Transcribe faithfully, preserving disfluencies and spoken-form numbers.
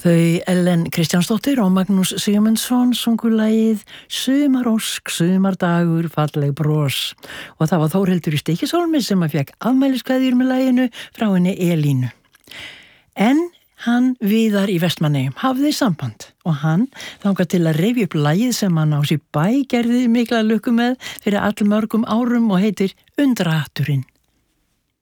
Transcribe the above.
Þau Ellen Kristjánsdóttir og Magnús Sigmundsson sungu lagið Sumarósk, sumardagur, falleg bros og það var Þórhildur í Stykkishólmi sem að fekk afmæliskveðjur með laginu frá henni Elínu. En hann Viðar í Vestmannaeyjum hafði samband og hann þangað til að rifja upp lagið sem hann á sér bæ gerði mikla lukku með fyrir allmörgum árum og heitir Undrahatturinn.